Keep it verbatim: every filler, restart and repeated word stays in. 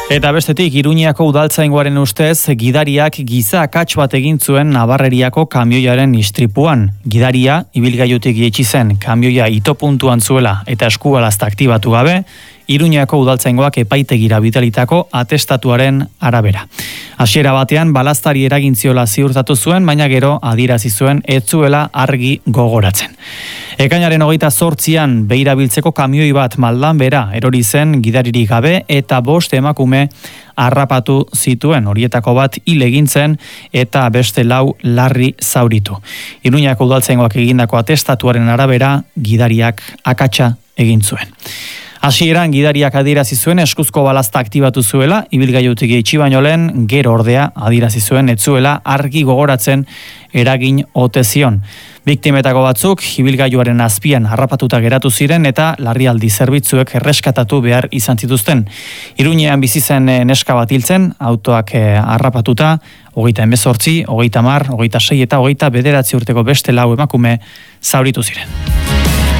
Eta bestetik, Iruñako udaltzaingoaren ustez, gidariak giza akats bat egin zuen Nabarreriako kamioiaren istripuan. Gidaria, ibilgailutik jaitsi zen, kamioia itopuntuan zuela eta eskubalazta aktibatu gabe, Iruñako udaltzaingoak epaitegira bidalitako atestatuaren arabera. Hasiera batean balaztari eragintziola ziurtatu zuen, baina gero adierazi zuen ez zuela argi gogoratzen. Ekainaren hogeita zortzian beira biltzeko kamioi bat maldan bera erori zen gidaririk gabe eta bost emakume harrapatu zituen, horietako bat hil egin zen eta beste lau larri zauritu. Iruñako udaltzaingoak egindako atestatuaren arabera gidariak akatsa egin zuen. Hasieran gidariak adierazi zuen eskuzko balazta aktibatu zuela, ibilgailutik jaitsi baino lehen, gero ordea adierazi zuen ez zuela argi gogoratzen eragin ote zion. Biktimetako batzuk ibilgailuaren azpian harrapatuta geratu ziren eta larrialdi zerbitzuek erreskatatu behar izan zituzten. Iruñean bizi zen neska bat hil zen, autoak harrapatuta, hogeita hemezortzi, hogeita hamar, hogeita sei eta hogeita bederatzi urteko beste lau emakume zauritu ziren.